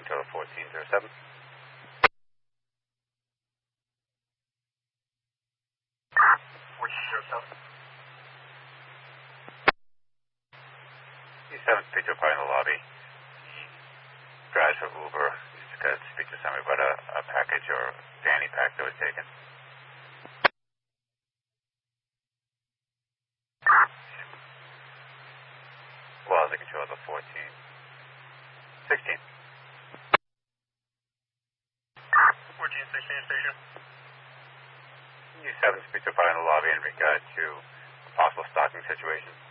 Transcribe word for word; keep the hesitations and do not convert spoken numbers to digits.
Controller fourteen zero seven. fourteen zero seven. E seven, speak to a party in the lobby. He drives for Uber. He's got to speak to somebody about a, a package or fanny pack that was taken. Well, the control of the fourteen. sixteen. fourteen sixteen station. E seven, speak to a party in the lobby in regard to a possible stalking situation.